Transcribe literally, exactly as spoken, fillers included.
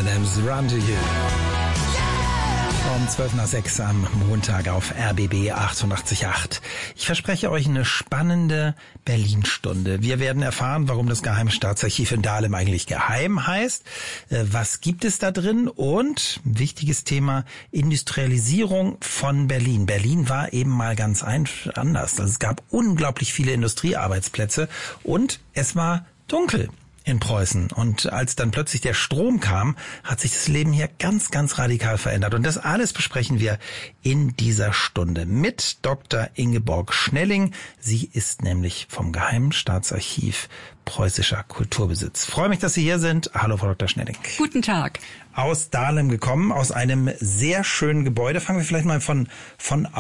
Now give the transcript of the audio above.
Eminem's Run to You. Um zwölf nach sechs am Montag auf R B B achtundachtzig Komma acht. Ich verspreche euch eine spannende Berlin-Stunde. Wir werden erfahren, warum das Geheime Staatsarchiv in Dahlem eigentlich geheim heißt. Was gibt es da drin? Und wichtiges Thema, Industrialisierung von Berlin. Berlin war eben mal ganz anders. Also es gab unglaublich viele Industriearbeitsplätze und es war dunkel in Preußen. Und als dann plötzlich der Strom kam, hat sich das Leben hier ganz, ganz radikal verändert. Und das alles besprechen wir in dieser Stunde mit Doktor Ingeborg Schnelling. Sie ist nämlich vom Geheimen Staatsarchiv Preußischer Kulturbesitz. Ich freue mich, dass Sie hier sind. Hallo, Frau Doktor Schnelling. Guten Tag. Aus Dahlem gekommen, aus einem sehr schönen Gebäude. Fangen wir vielleicht mal von, von